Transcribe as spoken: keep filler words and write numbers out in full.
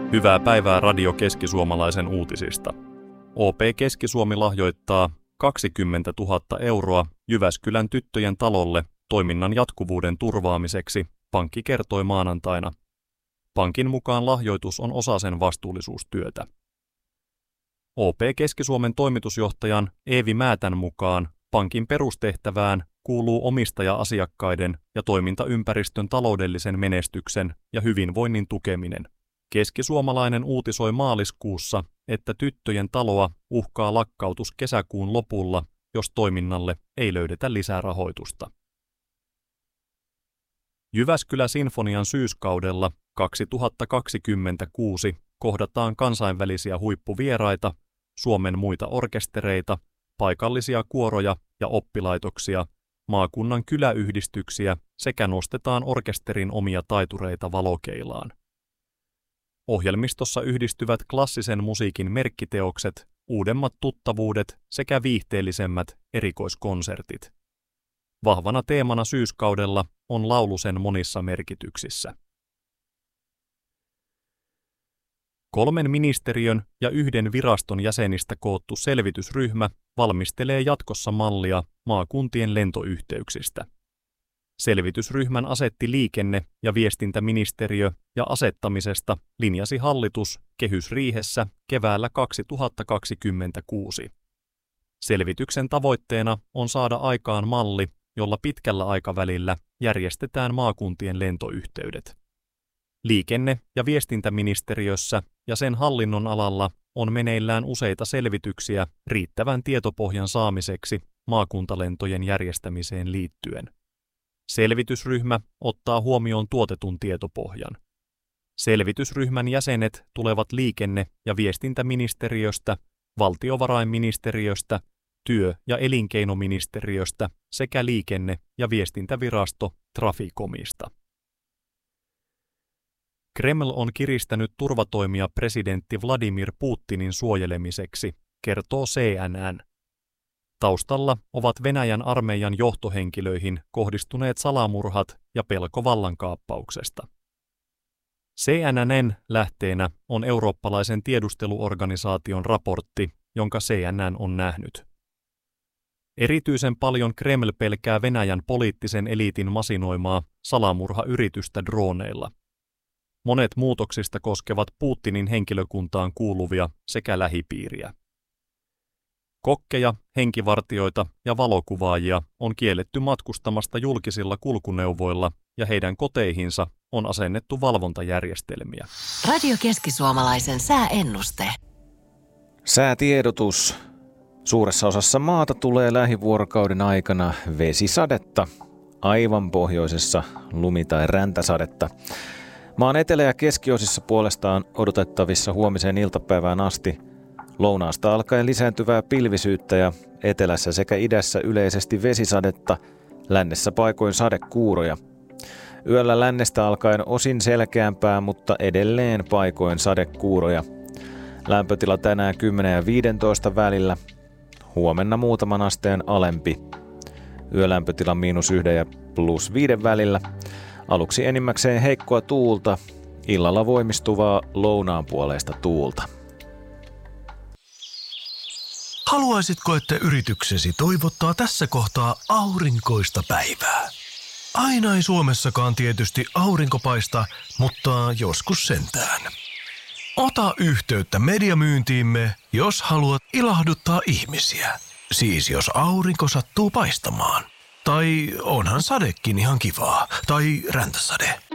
Hyvää päivää Radio Keski-Suomalaisen uutisista. O P Keski-Suomi lahjoittaa kaksikymmentätuhatta euroa Jyväskylän tyttöjen talolle toiminnan jatkuvuuden turvaamiseksi, pankki kertoi maanantaina. Pankin mukaan lahjoitus on osa sen vastuullisuustyötä. O P Keski-Suomen toimitusjohtajan Eevi Määtän mukaan pankin perustehtävään kuuluu omistaja-asiakkaiden ja toimintaympäristön taloudellisen menestyksen ja hyvinvoinnin tukeminen. Keskisuomalainen uutisoi maaliskuussa, että tyttöjen taloa uhkaa lakkautus kesäkuun lopulla, jos toiminnalle ei löydetä lisää rahoitusta. Jyväskylä-sinfonian syyskaudella kaksituhattakaksikymmentäkuusi kohdataan kansainvälisiä huippuvieraita, Suomen muita orkestereita, paikallisia kuoroja ja oppilaitoksia, maakunnan kyläyhdistyksiä sekä nostetaan orkesterin omia taitureita valokeilaan. Ohjelmistossa yhdistyvät klassisen musiikin merkkiteokset, uudemmat tuttavuudet sekä viihteellisemmät erikoiskonsertit. Vahvana teemana syyskaudella on laulu sen monissa merkityksissä. Kolmen ministeriön ja yhden viraston jäsenistä koottu selvitysryhmä valmistelee jatkossa mallia maakuntien lentoyhteyksistä. Selvitysryhmän asetti liikenne- ja viestintäministeriö ja asettamisesta linjasi hallitus kehysriihessä keväällä kaksituhattakaksikymmentäkuusi. Selvityksen tavoitteena on saada aikaan malli, jolla pitkällä aikavälillä järjestetään maakuntien lentoyhteydet. Liikenne- ja viestintäministeriössä ja sen hallinnon alalla on meneillään useita selvityksiä riittävän tietopohjan saamiseksi maakuntalentojen järjestämiseen liittyen. Selvitysryhmä ottaa huomioon tuotetun tietopohjan. Selvitysryhmän jäsenet tulevat liikenne- ja viestintäministeriöstä, valtiovarainministeriöstä, työ- ja elinkeinoministeriöstä sekä liikenne- ja viestintävirasto Traficomista. Kreml on kiristänyt turvatoimia presidentti Vladimir Putinin suojelemiseksi, kertoo C N N. Taustalla ovat Venäjän armeijan johtohenkilöihin kohdistuneet salamurhat ja pelko vallankaappauksesta. C N N:n lähteenä on eurooppalaisen tiedusteluorganisaation raportti, jonka C N N on nähnyt. Erityisen paljon Kreml pelkää Venäjän poliittisen eliitin masinoimaa salamurhayritystä droneilla. Monet muutoksista koskevat Putinin henkilökuntaan kuuluvia sekä lähipiiriä. Kokkeja, henkivartijoita ja valokuvaajia on kielletty matkustamasta julkisilla kulkuneuvoilla ja heidän koteihinsa on asennettu valvontajärjestelmiä. Radio Keski-Suomalaisen sääennuste. Säätiedotus. Suuressa osassa maata tulee lähivuorokauden aikana vesisadetta, aivan pohjoisessa lumi- tai räntäsadetta. Maan etelä- ja keskiosissa puolestaan odotettavissa huomiseen iltapäivään asti lounaasta alkaen lisääntyvää pilvisyyttä ja etelässä sekä idässä yleisesti vesisadetta, lännessä paikoin sadekuuroja. Yöllä lännestä alkaen osin selkeämpää, mutta edelleen paikoin sadekuuroja. Lämpötila tänään kymmenen ja viisitoista välillä, huomenna muutaman asteen alempi. Yölämpötila miinus yhden ja plus viiden välillä. Aluksi enimmäkseen heikkoa tuulta, illalla voimistuvaa lounaanpuoleista tuulta. Haluaisitko, että yrityksesi toivottaa tässä kohtaa aurinkoista päivää? Aina ei Suomessakaan tietysti aurinko paista, mutta joskus sentään. Ota yhteyttä mediamyyntiimme, jos haluat ilahduttaa ihmisiä. Siis jos aurinko sattuu paistamaan. Tai onhan sadekin ihan kivaa. Tai räntäsade.